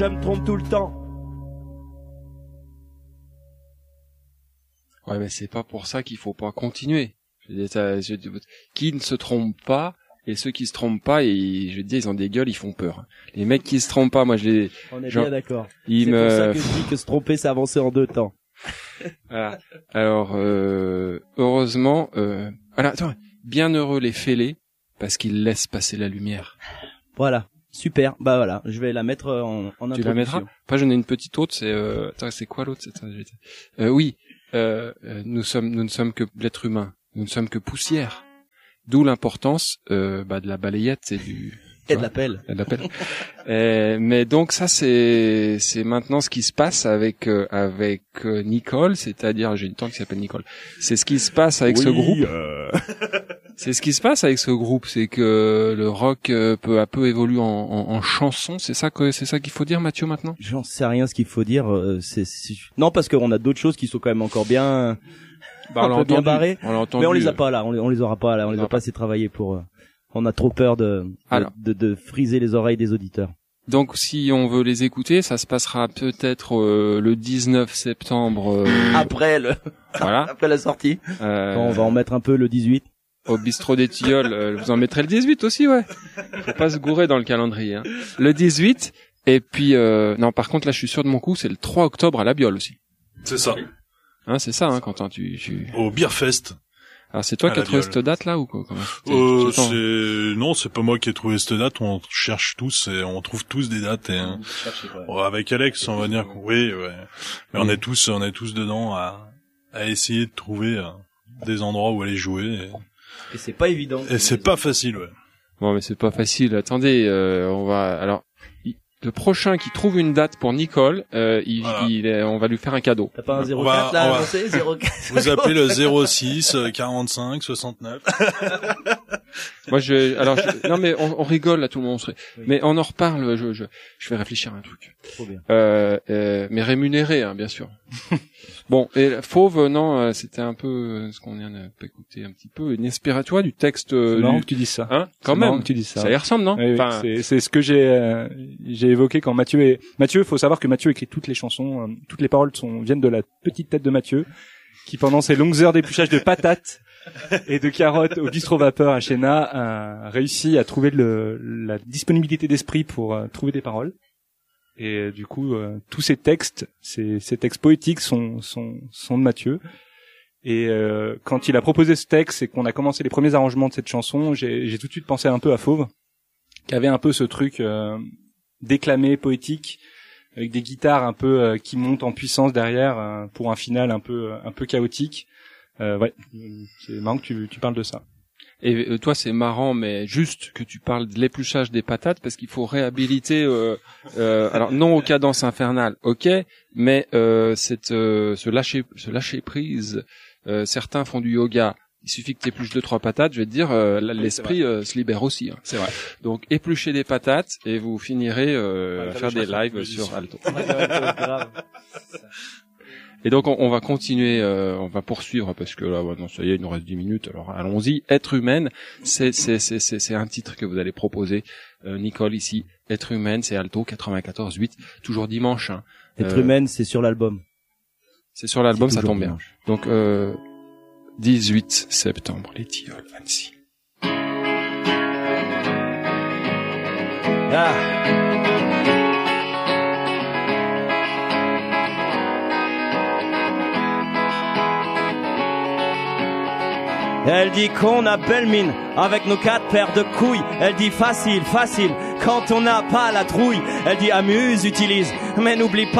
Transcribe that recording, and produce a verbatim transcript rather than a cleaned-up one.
Je me trompe tout le temps. Ouais, mais c'est pas pour ça qu'il faut pas continuer. Je veux dire, ça, je, qui ne se trompe pas, et ceux qui se trompent pas, et je veux dire, ils ont des gueules, ils font peur. Les mecs qui se trompent pas, moi je les... On est genre, bien d'accord. Ils c'est me... pour ça que je dis que se tromper, c'est avancer en deux temps. Voilà. Alors, euh, heureusement, euh, voilà, attends, bienheureux les fêlés, parce qu'ils laissent passer la lumière. Voilà. Super. Bah voilà. Je vais la mettre en, en introduction. Tu la mettras? Pas, j'en ai une petite autre, c'est, euh, attends, c'est quoi l'autre? C'est, euh, oui, euh, nous sommes, nous ne sommes que l'être humain. Nous ne sommes que poussière. D'où l'importance, euh, bah, de la balayette et du, et de la pelle. Et de la pelle. euh, mais donc ça, c'est, c'est maintenant ce qui se passe avec, euh, avec euh, Nicole, c'est-à-dire, j'ai une tante qui s'appelle Nicole. C'est ce qui se passe avec oui, ce groupe. Euh... C'est ce qui se passe avec ce groupe, c'est que le rock euh, peu à peu évolue en, en, en chanson. C'est ça que c'est ça qu'il faut dire, Mathieu, maintenant. J'en sais rien ce qu'il faut dire. Euh, c'est, c'est... Non, parce qu'on a d'autres choses qui sont quand même encore bien, bah, on un peu bien barrées. On l'a entendu. Mais on les a pas là. On les, on les aura pas là. On les a pas assez travaillés pour. Euh... On a trop peur de de, Alors. de de friser les oreilles des auditeurs. Donc, si on veut les écouter, ça se passera peut-être euh, le dix-neuf septembre. Euh... Après le. Voilà. Après la sortie. Euh... Bon, on va en mettre un peu le dix-huit. Au bistrot des Tilleuls, euh, vous en mettrez le dix-huit aussi, ouais. Faut pas se gourer dans le calendrier. Hein. Le dix-huit, et puis euh, non, par contre là, je suis sûr de mon coup, c'est le trois octobre à la Biole aussi. C'est ça. Hein, c'est ça, hein, Quentin, tu, tu. Au Beerfest. Alors c'est toi à qui as trouvé cette date là ou quoi? euh, c'est non, c'est pas moi qui ai trouvé cette date. On cherche tous et on trouve tous des dates. Et hein. Bon, avec Alex, on va dire que oui, ouais. Mais on est tous, on est tous dedans à à essayer de trouver euh, des endroits où aller jouer. Et... Et c'est pas évident. Et c'est pas facile, ouais. Bon, mais c'est pas facile. Attendez, euh, on va. Alors, il... le prochain qui trouve une date pour Nicole, euh, il, voilà. il est... on va lui faire un cadeau. T'as pas un zéro quatre là annoncé? zéro quatre Vous appelez le zéro six quarante-cinq soixante-neuf. Moi, je. Alors, je... non, mais on, on rigole là, tout le monde. Serait... Oui. Mais on en reparle. Je, je, je vais réfléchir à un truc. Trop bien. Euh, euh, mais rémunéré, hein, bien sûr. Bon, et Fauve, non, c'était un peu ce qu'on vient d'écouter un petit peu, une inspiration, tu vois, du texte. Euh, c'est marrant du... que tu dises ça. Hein, quand c'est même. Que tu dises ça. Ça y ressemble, non? Oui, oui, enfin... c'est, c'est ce que j'ai euh, j'ai évoqué quand Mathieu est. Mathieu, faut savoir que Mathieu écrit toutes les chansons, euh, toutes les paroles sont viennent de la petite tête de Mathieu, qui pendant ses longues heures d'épluchage de patates et de carottes au bistrot vapeur à Chéna a réussi à trouver le, la disponibilité d'esprit pour euh, trouver des paroles. Et euh, du coup, euh, tous ces textes, ces, ces textes poétiques sont, sont, sont de Mathieu. Et euh, quand il a proposé ce texte et qu'on a commencé les premiers arrangements de cette chanson, j'ai, j'ai tout de suite pensé un peu à Fauve, qui avait un peu ce truc euh, déclamé, poétique, avec des guitares un peu euh, qui montent en puissance derrière euh, pour un final un peu un peu chaotique. Euh, ouais, c'est marrant que tu, tu parles de ça. Et euh, toi, c'est marrant, mais juste que tu parles de l'épluchage des patates, parce qu'il faut réhabiliter. Euh, euh, alors non aux cadences infernales, ok, mais euh, cette euh, ce lâcher ce lâcher prise. Euh, certains font du yoga. Il suffit que tu épluches deux trois patates, je vais te dire, euh, là, oui, l'esprit euh, se libère aussi. Hein. C'est vrai. Donc épluchez des patates et vous finirez euh, à faire des lives sur Alto. Et donc on, on va continuer, euh, on va poursuivre parce que là, bon, ça y est, il nous reste dix minutes. Alors allons-y. Être humaine, c'est c'est c'est c'est, c'est un titre que vous allez proposer, euh, Nicole ici. Être humaine, c'est Alto quatre-vingt-quatorze huit, toujours dimanche. Hein. Être euh, humaine, c'est sur l'album. C'est sur l'album, c'est ça tombe dimanche. Bien. Donc euh, dix-huit septembre, les Tilleuls, Annecy. Ah. Elle dit qu'on a belle mine avec nos quatre paires de couilles. Elle dit facile, facile quand on n'a pas la trouille. Elle dit amuse, utilise, mais n'oublie pas